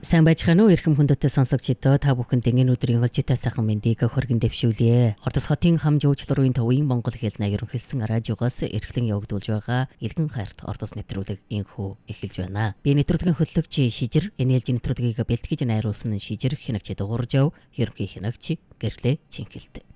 Сайн байцгаана уу эрхэм хүндэт сонсогчдоо та бүхэнд энэ өдрийн олжитай сайхан мэндийг хүргэн дэвшүүлье. Ордос хотын хам жуулчлалын төвийн Монгол хэлний ерөнхийлсөн радиогоос эрхлэн явагдуулж байгаа Илгэн хайрт Ордос нэвтрүүлэг инхүү эхэлж байна. Би нэвтрүүлгийн хөтлөгч Шижир NLG нэвтрүүлгийг бэлтгэж найруулсан Шижир хянагч дуурж яв ерөнхий хянагч гэрлээ Чинхэлт.